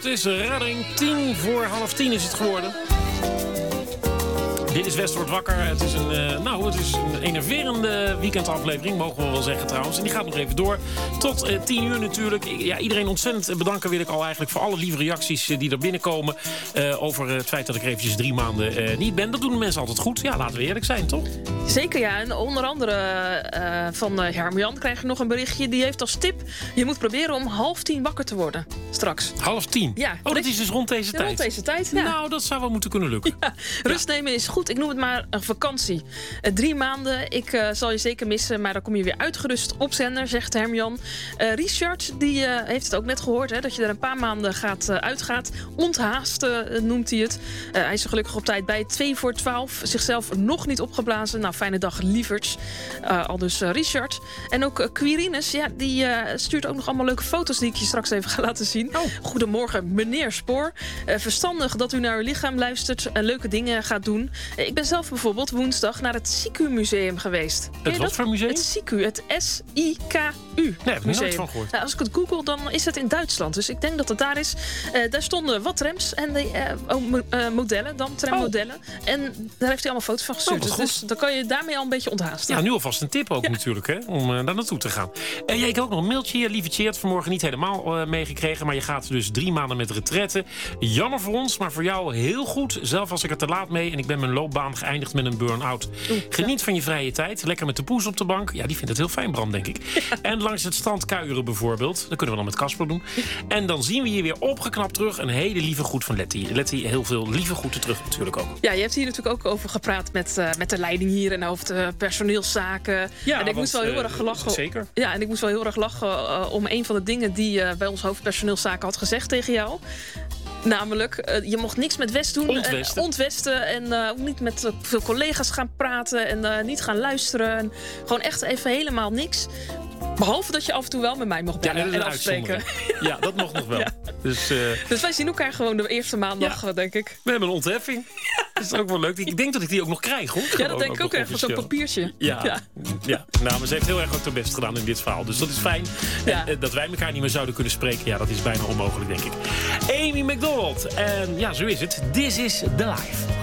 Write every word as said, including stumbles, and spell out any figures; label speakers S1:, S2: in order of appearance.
S1: Het is redding. Tien voor half tien is het geworden. Dit is West wordt wakker. Het is een, uh, nou, het is een enerverende weekendaflevering, mogen we wel zeggen trouwens. En die gaat nog even door. Tot uh, tien uur natuurlijk. Ja, iedereen ontzettend bedanken wil ik al eigenlijk voor alle lieve reacties uh, die er binnenkomen. Uh, over uh, het feit dat ik er eventjes drie maanden uh, niet ben. Dat doen de mensen altijd goed. Ja, laten we eerlijk zijn, toch?
S2: Zeker, ja. En onder andere uh, van uh, Herman krijg je nog een berichtje. Die heeft als tip, je moet proberen om half tien wakker te worden. Straks.
S1: Half tien?
S2: Ja.
S1: Oh, dat is dus rond deze
S2: ja,
S1: tijd?
S2: Rond deze tijd, ja.
S1: Nou, dat zou wel moeten kunnen lukken.
S2: Ja, rust nemen is goed. Ik noem het maar een vakantie. Uh, drie maanden. Ik uh, zal je zeker missen, maar dan kom je weer uitgerust op zender, zegt Herman. Uh, Richard, die uh, heeft het ook net gehoord, hè, dat je er een paar maanden gaat, uh, uitgaat. Onthaasten uh, noemt hij het. Uh, hij is er gelukkig op tijd bij. Twee voor twaalf. Zichzelf nog niet opgeblazen. Nou, fijne dag, lieverds. Uh, al dus uh, Richard. En ook uh, Quirinus, ja, die uh, stuurt ook nog allemaal leuke foto's die ik je straks even ga laten zien. Oh. Goedemorgen, meneer Spoor. Uh, verstandig dat u naar uw lichaam luistert en leuke dingen gaat doen. Uh, ik ben zelf bijvoorbeeld woensdag naar het S I C U-museum geweest.
S1: Het wat voor museum?
S2: Het S I C U, het S I K U.
S1: Nee, heb ik nooit van gehoord.
S2: Nou, als ik het google, dan is het in Duitsland. Dus ik denk dat het daar is. Uh, daar stonden wat trams en de, uh, oh, mo- uh, modellen, dan trammodellen. Oh. En daar heeft hij allemaal foto's van gestuurd. Oh, dus dan kan je daarmee al een beetje onthaasten.
S1: Ja, nu alvast een tip ook ja. natuurlijk, hè, om uh, daar naartoe te gaan. En uh, jij, ik heb ook nog een mailtje hier, lieve Tjeerd, vanmorgen niet helemaal uh, meegekregen. Maar je gaat dus drie maanden met retretten. Jammer voor ons, maar voor jou heel goed. Zelf was ik er te laat mee en ik ben mijn loopbaan geëindigd met een burn-out. Oeh, Geniet ja. van je vrije tijd. Lekker met de poes op de bank. Ja, die vindt het heel fijn, Bram, denk ik. Ja. En langs het strand kuieren bijvoorbeeld. Dat kunnen we dan met Casper doen. En dan zien we je weer opgeknapt terug. Een hele lieve groet van Letty. Letty, heel veel lieve groeten terug natuurlijk ook.
S2: Ja, je hebt hier natuurlijk ook over gepraat met, uh, met de leiding hier en over de personeelszaken.
S1: Ja,
S2: en ik
S1: want,
S2: moest wel heel
S1: uh,
S2: erg lachen.
S1: Zeker.
S2: Ja, en ik moest wel heel erg lachen uh, om een van de dingen die uh, bij ons hoofdpersoneelszaken had gezegd tegen jou. Namelijk, uh, je mocht niks met West doen.
S1: Ontwesten.
S2: En, ontwesten en uh, ook niet met uh, veel collega's gaan praten. En uh, niet gaan luisteren. En gewoon echt even helemaal niks. Behalve dat je af en toe wel met mij mocht bellen ja, en afspreken.
S1: Ja, dat mocht nog wel. Ja. Dus, uh,
S2: dus wij zien elkaar gewoon de eerste maandag, ja. denk ik.
S1: We hebben een ontheffing. Dat is ook wel leuk. Ik denk dat ik die ook nog krijg, hoor.
S2: Ja, dat denk ik ook even, zo'n papiertje.
S1: Ja, ja. ja. Nou, maar ze heeft heel erg ook haar best gedaan in dit verhaal. Dus dat is fijn. Ja. En dat wij elkaar niet meer zouden kunnen spreken, ja, dat is bijna onmogelijk, denk ik. Amy Macdonald. En ja, zo is het. This is the life.